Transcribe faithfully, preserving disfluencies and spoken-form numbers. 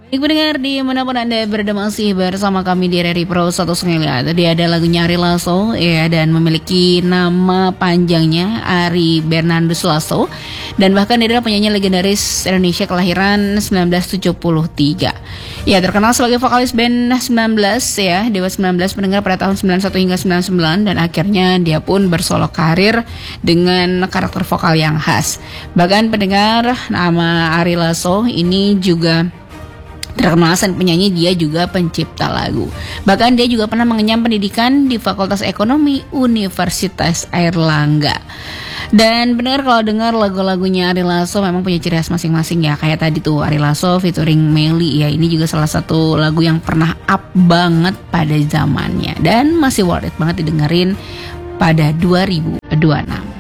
Baik pendengar, dimanapun Anda berada masih bersama kami di R R I Pro satu Sengaja. Tadi ada lagunya Ari Lasso ya, dan memiliki nama panjangnya Ari Bernardus Lasso. Dan bahkan dia adalah penyanyi legendaris Indonesia kelahiran sembilan belas tujuh puluh tiga. Ya, terkenal sebagai vokalis band sembilan belas ya, Dewa sembilan belas pendengar pada tahun sembilan puluh satu hingga sembilan puluh sembilan. Dan akhirnya dia pun bersolo karir dengan karakter vokal yang khas. Bahkan pendengar, nama Ari Lasso ini juga terkenal selain penyanyi, dia juga pencipta lagu. Bahkan dia juga pernah mengenyam pendidikan di Fakultas Ekonomi Universitas Airlangga. Dan benar kalau dengar lagu-lagunya Ari Lasso memang punya ciri khas masing-masing ya. Kayak tadi tuh Ari Lasso featuring Melly ya. Ini juga salah satu lagu yang pernah up banget pada zamannya dan masih worth it banget didengerin pada dua ribu dua puluh enam.